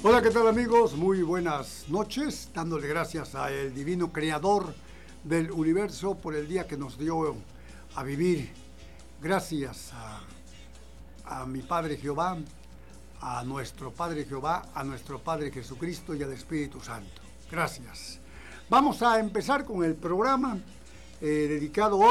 Hola, ¿qué tal amigos? Muy buenas noches, dándole gracias al divino creador del universo por el día que nos dio a vivir. Gracias a mi Padre Jehová, a nuestro Padre Jehová, a nuestro Padre Jesucristo y al Espíritu Santo. Gracias. Vamos a empezar con el programa dedicado hoy